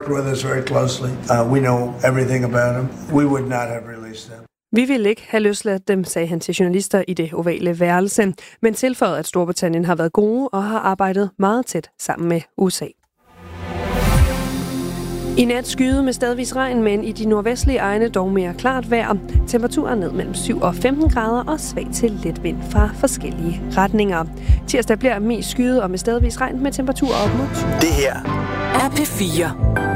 worked with us very closely. We know everything about them. We would not have released them. Vi ville ikke have løsladt dem, sagde han til journalister i det ovale værelse, men tilføjede, at Storbritannien har været gode og har arbejdet meget tæt sammen med USA. I nat skyde med stedvis regn, men i de nordvestlige egne dog mere klart vejr. Temperaturen ned mellem 7 og 15 grader og svag til let vind fra forskellige retninger. Tirsdag bliver mest skyde og med stedvis regn med temperaturer op mod 20. Det her er P4.